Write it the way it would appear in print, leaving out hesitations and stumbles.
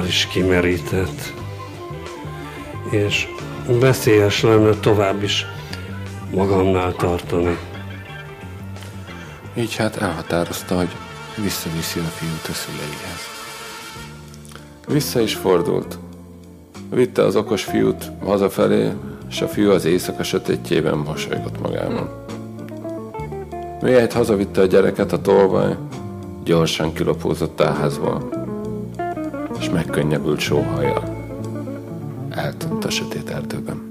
is kimerített, és veszélyes lenne tovább is magamnál tartani. Így hát elhatározta, hogy visszaviszi a fiút a szüleihez. Vissza is fordult. Vitte az okos fiút hazafelé, és a fiú az éjszaka sötétjében mosolygott magában. Mihelyt hazavitte a gyereket a tolvaj, gyorsan kilopózott a házból, és megkönnyebbült sóhajjal eltűnt a sötét erdőben.